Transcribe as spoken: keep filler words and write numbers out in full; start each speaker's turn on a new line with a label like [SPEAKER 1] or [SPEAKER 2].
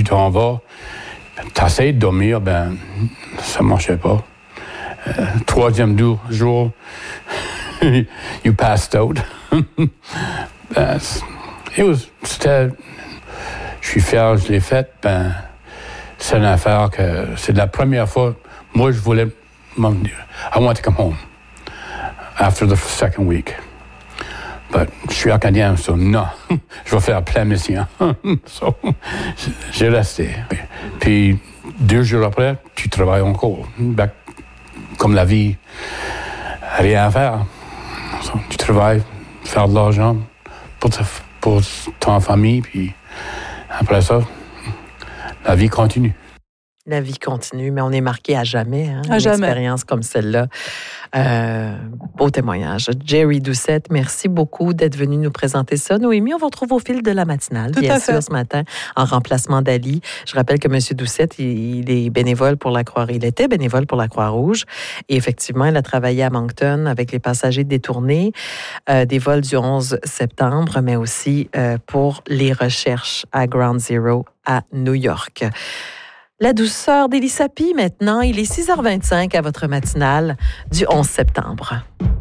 [SPEAKER 1] t'en vas, t'essayes de dormir, ben, ça marchait pas. Euh, troisième jour, you passed out. ben, it was, c'était, je suis fier, je l'ai fait, ben, c'est une affaire que, c'est la première fois, moi, je voulais m'en venir. I want to come home after the second week. But je suis acadien, so non, je vais faire plein mission. so, j'ai resté. Puis, deux jours après, tu travailles encore. Ben, comme la vie, rien à faire. So, tu travailles, faire de l'argent pour, ta, pour ton famille, puis après ça, la vie continue.
[SPEAKER 2] La vie continue, mais on est marqué à jamais. Hein,
[SPEAKER 3] à
[SPEAKER 2] une
[SPEAKER 3] jamais.
[SPEAKER 2] expérience comme celle-là. Euh, beau témoignage. Jerry Doucette, merci beaucoup d'être venu nous présenter ça. Noémie, on vous retrouve au fil de la matinale,
[SPEAKER 3] Tout
[SPEAKER 2] bien
[SPEAKER 3] à
[SPEAKER 2] sûr,
[SPEAKER 3] fait.
[SPEAKER 2] ce matin, en remplacement d'Ali. Je rappelle que M. Doucette, il, il est bénévole pour la Croix-Rouge. Il était bénévole pour la Croix-Rouge. Et effectivement, il a travaillé à Moncton avec les passagers détournés euh, des vols du onze septembre, mais aussi euh, pour les recherches à Ground Zero à New York. La douceur d'Élie Sapie, maintenant, il est six heures vingt-cinq à votre matinale du onze septembre.